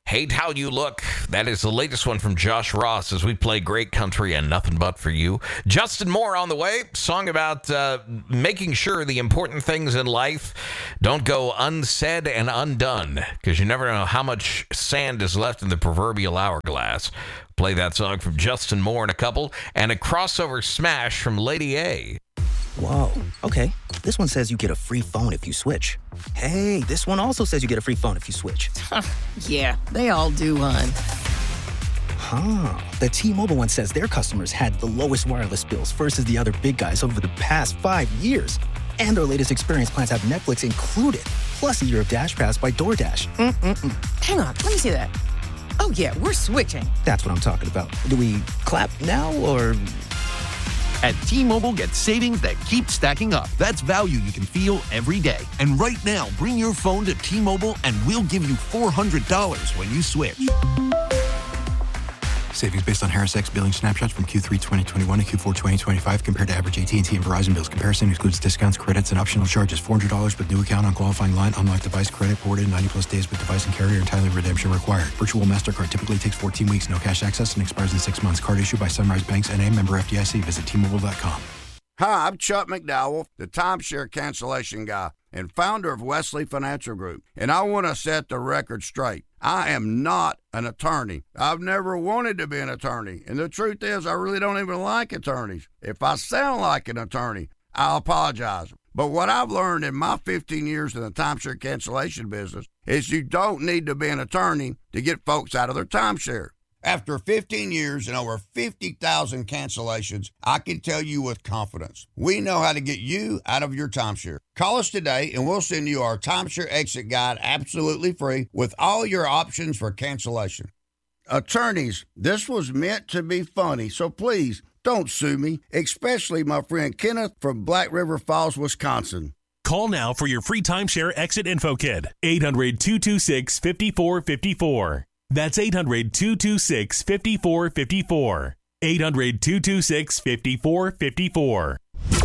Hate How You Look. That is the latest one from Josh Ross as we play great country and nothing but for you. Justin Moore on the way. Song about making sure the important things in life don't go unsaid and undone, because you never know how much sand is left in the proverbial hourglass. Play that song from Justin Moore in a couple, and a crossover smash from Lady A. Whoa, okay. This one says you get a free phone if you switch. Hey, this one also says you get a free phone if you switch. Yeah, they all do, hon. The T-Mobile one says their customers had the lowest wireless bills versus the other big guys over the past 5 years. And their latest experience plans have Netflix included, plus a year of Dash Pass by DoorDash. Hang on, let me see that. Oh, yeah, we're switching. That's what I'm talking about. Do we clap now, or... At T-Mobile, get savings that keep stacking up. That's value you can feel every day. And right now, bring your phone to T-Mobile and we'll give you $400 when you switch. Savings based on Harris X billing snapshots from Q3 2021 to Q4 2025 compared to average AT&T and Verizon bills. Comparison excludes discounts, credits, and optional charges. $400 with new account on qualifying line. Unlocked device credit ported 90-plus days with device and carrier. Entirely redemption required. Virtual MasterCard typically takes 14 weeks. No cash access and expires in 6 months. Card issued by Sunrise Banks N.A. Member FDIC. Visit T-Mobile.com. Hi, I'm Chuck McDowell, the timeshare cancellation guy and founder of Wesley Financial Group, and I want to set the record straight. I am not an attorney. I've never wanted to be an attorney, and the truth is I really don't even like attorneys. If I sound like an attorney, I'll apologize. But what I've learned in my 15 years in the timeshare cancellation business is you don't need to be an attorney to get folks out of their timeshare. After 15 years and over 50,000 cancellations, I can tell you with confidence, we know how to get you out of your timeshare. Call us today and we'll send you our timeshare exit guide absolutely free with all your options for cancellation. Attorneys, this was meant to be funny, so please don't sue me, especially my friend Kenneth from Black River Falls, Wisconsin. Call now for your free timeshare exit info kit. 800-226-5454. That's 800-226-5454. 800-226-5454.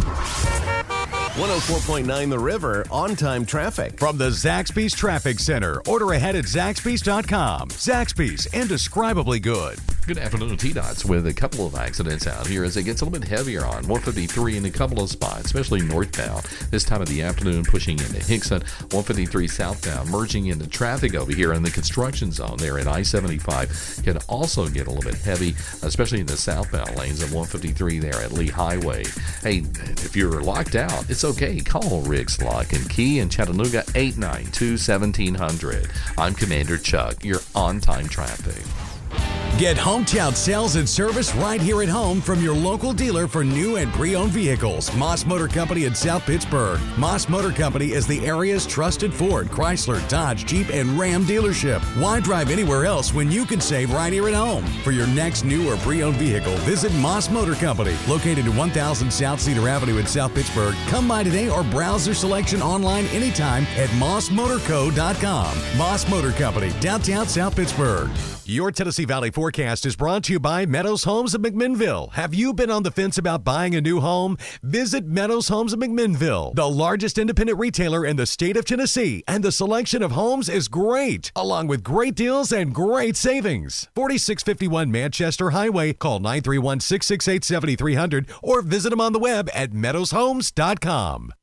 104.9 The River, on-time traffic. From the Zaxby's Traffic Center. Order ahead at Zaxby's.com. Zaxby's, indescribably good. Good afternoon, T-Dots, with a couple of accidents out here as it gets a little bit heavier on 153 in a couple of spots, especially northbound. This time of the afternoon, pushing into Hickson, 153 southbound, merging into traffic over here in the construction zone there at I-75. Can also get a little bit heavy, especially in the southbound lanes of 153 there at Lee Highway. Hey, if you're locked out, it's okay. Call Rick's Lock and Key in Chattanooga, 892-1700. I'm Commander Chuck, your on-time traffic. Get hometown sales and service right here at home from your local dealer for new and pre-owned vehicles. Moss Motor Company in South Pittsburgh. Moss Motor Company is the area's trusted Ford, Chrysler, Dodge, Jeep, and Ram dealership. Why drive anywhere else when you can save right here at home? For your next new or pre-owned vehicle, visit Moss Motor Company, located at 1000 South Cedar Avenue in South Pittsburgh. Come by today or browse their selection online anytime at mossmotorco.com. Moss Motor Company, downtown South Pittsburgh. Your Tennessee Valley forecast is brought to you by Meadows Homes of McMinnville. Have you been on the fence about buying a new home? Visit Meadows Homes of McMinnville, the largest independent retailer in the state of Tennessee, and the selection of homes is great, along with great deals and great savings. 4651 Manchester Highway. Call 931-668-7300 or visit them on the web at meadowshomes.com.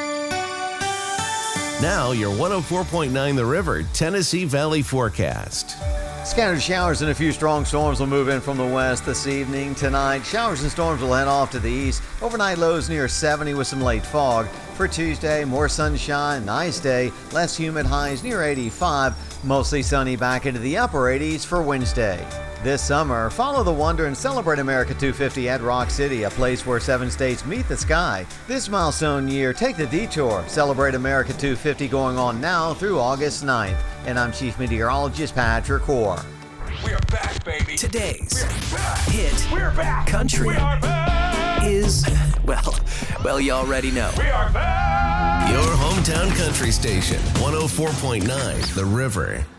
Now, your 104.9 The River, Tennessee Valley forecast. Scattered showers and a few strong storms will move in from the west this evening. Tonight, showers and storms will head off to the east. Overnight lows near 70 with some late fog. For Tuesday, more sunshine, nice day, less humid, highs near 85. Mostly sunny back into the upper 80s for Wednesday. This summer, follow the wonder and celebrate America 250 at Rock City, a place where 7 states meet the sky. This milestone year, take the detour. Celebrate America 250 going on now through August 9th. And I'm Chief Meteorologist Patrick Hoare. We are back, baby. Today's hit country is, well, you already know. We are back. Your hometown country station, 104.9 The River.